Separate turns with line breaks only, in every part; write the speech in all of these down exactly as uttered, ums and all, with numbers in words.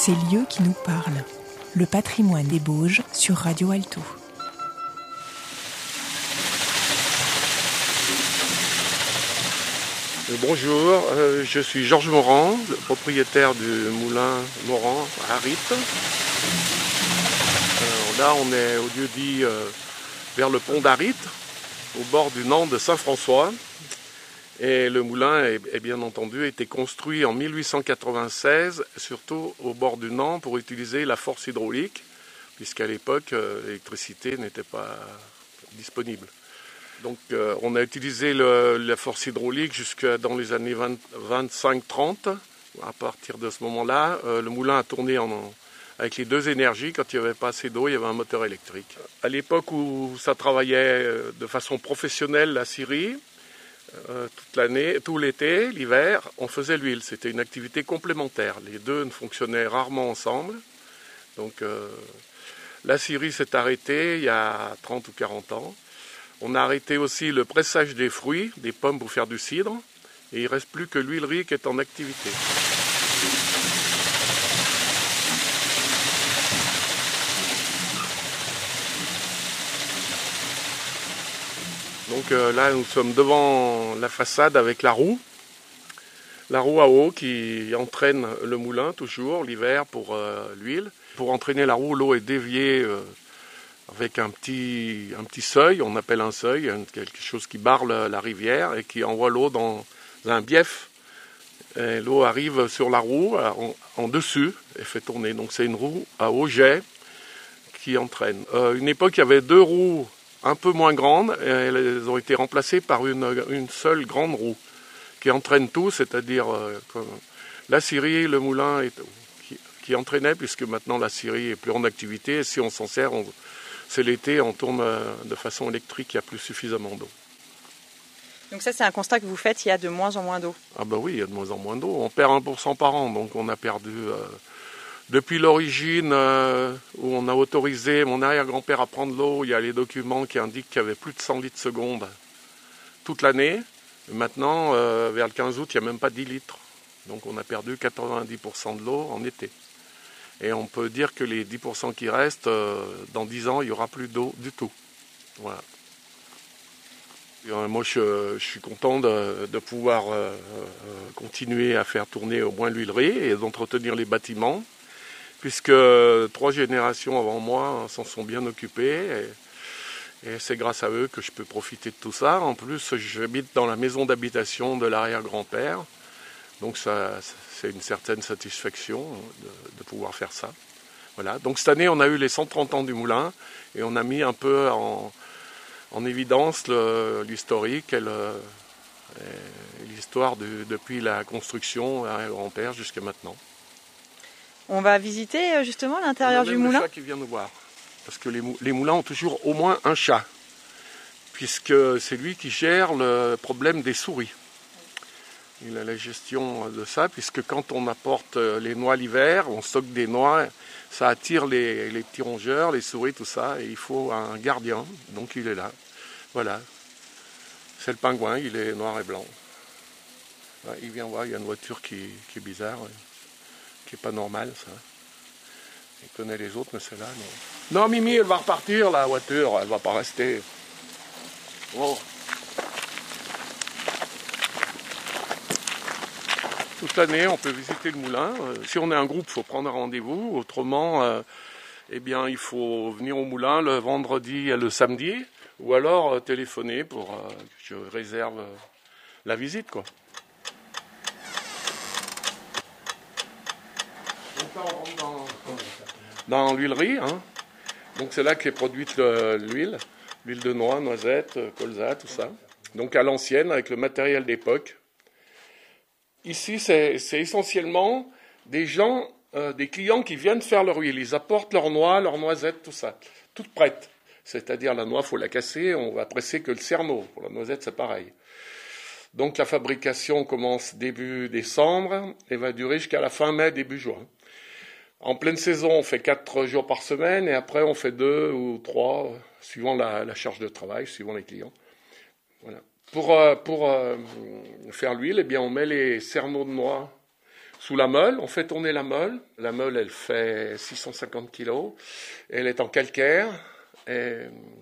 ces lieux qui nous parlent. Le patrimoine des Bauges sur Radio Alto.
Bonjour, euh, je suis Georges Morand, le propriétaire du moulin Morand à Ritte. Alors là, on est au lieu-dit euh, vers le pont d'Aritte, au bord du Nant de Saint-François. Et le moulin, est, est bien entendu, a été construit en mille huit cent quatre-vingt-seize, surtout au bord du Nant, pour utiliser la force hydraulique, puisqu'à l'époque, euh, l'électricité n'était pas disponible. Donc euh, on a utilisé le, la force hydraulique jusque dans les années vingt-cinq trente. À partir de ce moment-là, euh, le moulin a tourné en, en, avec les deux énergies. Quand il n'y avait pas assez d'eau, il y avait un moteur électrique. À l'époque où ça travaillait de façon professionnelle, la scierie, euh, toute l'année, tout l'été, l'hiver, on faisait l'huile. C'était une activité complémentaire. Les deux ne fonctionnaient rarement ensemble. Donc euh, la scierie s'est arrêtée il y a trente ou quarante ans. On a arrêté aussi le pressage des fruits, des pommes pour faire du cidre, et il ne reste plus que l'huilerie qui est en activité. Donc euh, là, nous sommes devant la façade avec la roue, la roue à eau qui entraîne le moulin toujours l'hiver pour euh, l'huile. Pour entraîner la roue, l'eau est déviée euh, avec un petit, un petit seuil, on appelle un seuil, quelque chose qui barre la, la rivière et qui envoie l'eau dans un bief. Et l'eau arrive sur la roue en, en dessus et fait tourner. Donc c'est une roue à eau jet qui entraîne. Euh, une époque, il y avait deux roues un peu moins grandes et elles ont été remplacées par une, une seule grande roue qui entraîne tout, c'est-à-dire euh, la scierie, le moulin et tout, qui, qui entraînait, puisque maintenant la scierie est plus en activité et si on s'en sert, on, c'est l'été, on tourne de façon électrique, il n'y a plus suffisamment d'eau.
Donc ça, c'est un constat que vous faites, il y a de moins en moins d'eau.
Ah ben oui, il y a de moins en moins d'eau. On perd un pour cent par an, donc on a perdu... Euh, depuis l'origine euh, où on a autorisé mon arrière-grand-père à prendre l'eau, il y a les documents qui indiquent qu'il y avait plus de cent litres seconde toute l'année. Maintenant, euh, vers le quinze août, il n'y a même pas dix litres. Donc on a perdu quatre-vingt-dix pour cent de l'eau en été. Et on peut dire que les dix pour cent qui restent, euh, dans dix ans, il n'y aura plus d'eau du tout. Voilà. Et, euh, moi, je, je suis content de, de pouvoir euh, euh, continuer à faire tourner au moins l'huilerie et d'entretenir les bâtiments, puisque trois générations avant moi s'en sont bien occupées. Et, et c'est grâce à eux que je peux profiter de tout ça. En plus, j'habite dans la maison d'habitation de l'arrière-grand-père. Donc ça, c'est une certaine satisfaction de, de pouvoir faire ça. Voilà. Donc cette année, on a eu les cent trente ans du moulin et on a mis un peu en, en évidence le, l'historique et, le, et l'histoire de, depuis la construction à grand-père jusqu'à maintenant.
On va visiter justement l'intérieur du moulin.
Il y a le chat qui vient nous voir, parce que les, les moulins ont toujours au moins un chat, puisque c'est lui qui gère le problème des souris. Il a la gestion de ça, puisque quand on apporte les noix l'hiver, on stocke des noix, ça attire les, les petits rongeurs, les souris, tout ça, et il faut un gardien, donc il est là. Voilà. C'est le pingouin, il est noir et blanc. Ouais, il vient voir, il y a une voiture qui, qui est bizarre, ouais, qui n'est pas normale, ça. Il connaît les autres, mais celle-là, non. Non, Mimi, elle va repartir, la voiture, elle va pas rester. Oh. Toute l'année, on peut visiter le moulin. Si on est un groupe, il faut prendre un rendez-vous. Autrement, euh, eh bien, il faut venir au moulin le vendredi et le samedi, ou alors euh, téléphoner pour euh, que je réserve euh, la visite, quoi. Donc là, on rentre dans, dans l'huilerie. Hein. Donc c'est là qu'est produite le, l'huile, l'huile de noix, noisette, colza, tout ça. Donc à l'ancienne, avec le matériel d'époque. Ici, c'est, c'est essentiellement des gens, euh, des clients qui viennent faire leur huile. Ils apportent leurs noix, leurs noisettes, tout ça, toutes prêtes. C'est-à-dire la noix, il faut la casser, on va presser que le cerneau. Pour la noisette, c'est pareil. Donc la fabrication commence début décembre et va durer jusqu'à la fin mai, début juin. En pleine saison, on fait quatre jours par semaine et après, on fait deux ou trois, suivant la, la charge de travail, suivant les clients. Voilà. Pour, euh, pour euh, faire l'huile, eh bien, on met les cerneaux de noix sous la meule. On fait tourner la meule. La meule, elle fait six cent cinquante kilos. Elle est en calcaire. Et,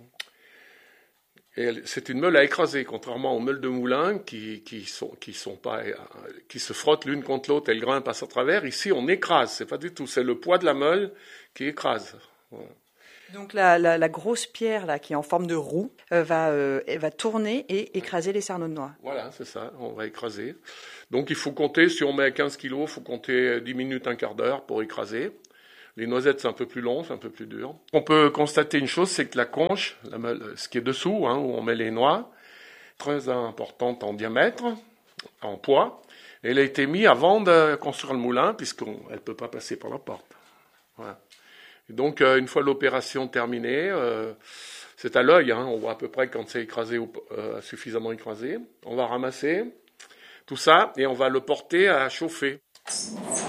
et elle, c'est une meule à écraser, contrairement aux meules de moulin qui, qui, sont, qui, sont pas, qui se frottent l'une contre l'autre et le grain passe à travers. Ici, on écrase. C'est pas du tout. C'est le poids de la meule qui écrase. Voilà.
Donc la, la, la grosse pierre là, qui est en forme de roue euh, va, euh, va tourner et écraser les sarnaux de noix.
Voilà, c'est ça, on va écraser. Donc il faut compter, si on met quinze kilos, il faut compter dix minutes, un quart d'heure pour écraser. Les noisettes, c'est un peu plus long, c'est un peu plus dur. On peut constater une chose, c'est que la conche, la meule, ce qui est dessous, hein, où on met les noix, très importante en diamètre, en poids. Et elle a été mise avant de construire le moulin, puisqu'elle ne peut pas passer par la porte. Voilà. Et donc, euh, une fois l'opération terminée, euh, c'est à l'œil, hein, on voit à peu près quand c'est écrasé ou euh, suffisamment écrasé. On va ramasser tout ça et on va le porter à chauffer.